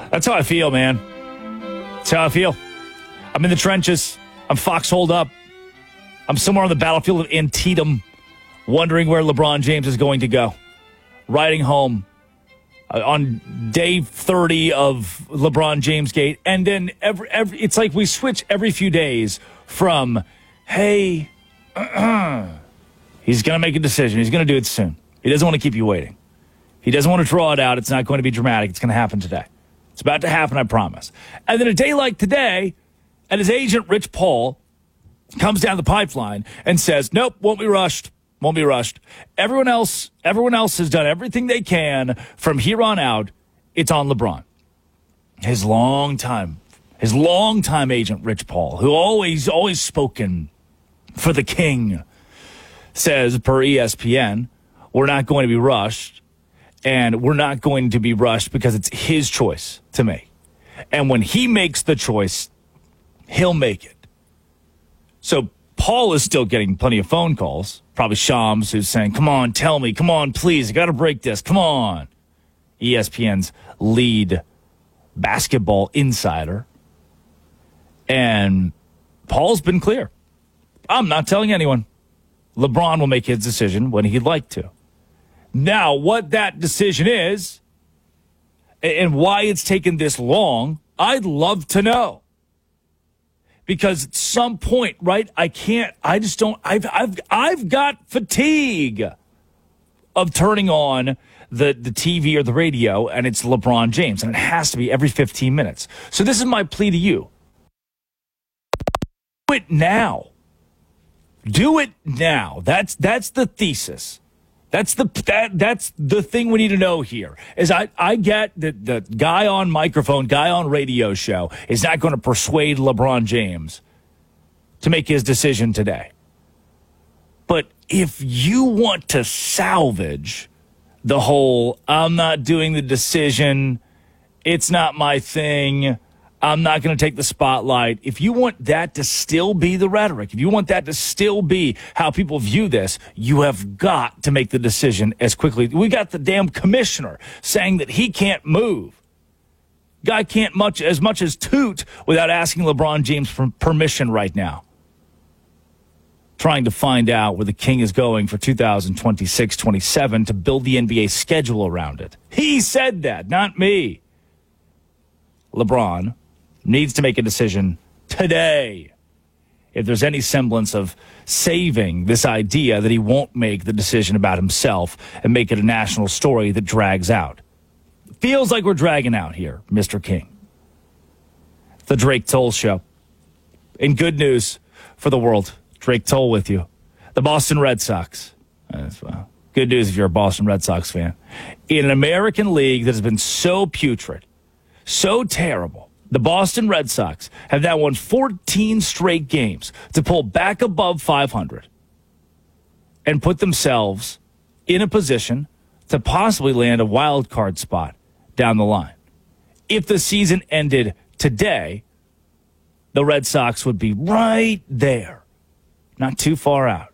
That's how I feel, man. That's how I feel. I'm in the trenches. I'm foxholed up. I'm somewhere on the battlefield of Antietam, wondering where LeBron James is going to go. Riding home on day 30 of LeBron James Gate. And then it's like we switch every few days from, hey, he's going to make a decision. He's going to do it soon. He doesn't want to keep you waiting. He doesn't want to draw it out. It's not going to be dramatic. It's going to happen today. It's about to happen, I promise. And then a day like today, and his agent, Rich Paul, comes down the pipeline and says, nope, won't be rushed. Won't be rushed. Everyone else has done everything they can from here on out. It's on LeBron. His longtime agent, Rich Paul, who always spoken for the king, says per ESPN, we're not going to be rushed, and we're not going to be rushed because it's his choice to make. And when he makes the choice, he'll make it. So Paul is still getting plenty of phone calls. Probably Shams, who's saying, come on, tell me. Come on, please. I got to break this. Come on. ESPN's lead basketball insider. And Paul's been clear. I'm not telling anyone. LeBron will make his decision when he'd like to. Now, what that decision is and why it's taken this long, I'd love to know. Because at some point, right, I've got fatigue of turning on the TV or the radio, and it's LeBron James, and it has to be every 15 minutes. So this is my plea to you. Do it now. Do it now. That's the thesis. That's the thing we need to know here. Is I get that the guy on microphone, guy on radio show is not going to persuade LeBron James to make his decision today. But if you want to salvage the whole, I'm not doing the decision, it's not my thing, I'm not going to take the spotlight. If you want that to still be the rhetoric, if you want that to still be how people view this, you have got to make the decision as quickly. We got the damn commissioner saying that he can't move. Guy can't as much as toot without asking LeBron James for permission right now. Trying to find out where the king is going for 2026-27 to build the NBA schedule around it. He said that, not me. LeBron needs to make a decision today if there's any semblance of saving this idea that he won't make the decision about himself and make it a national story that drags out. Feels like we're dragging out here, Mr. King. The Drake Toll Show. And good news for the world. Drake Toll with you. The Boston Red Sox. Good news if you're a Boston Red Sox fan. In an American league that has been so putrid, so terrible, the Boston Red Sox have now won 14 straight games to pull back above 500 and put themselves in a position to possibly land a wild card spot down the line. If the season ended today, the Red Sox would be right there, not too far out.